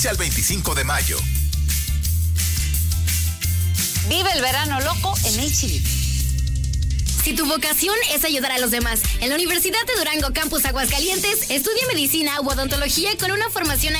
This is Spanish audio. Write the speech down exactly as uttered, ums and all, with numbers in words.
Al veinticinco de mayo. Vive el verano loco en H D. Si tu vocación es ayudar a los demás, en la Universidad de Durango Campus Aguascalientes, estudia medicina u odontología con una formación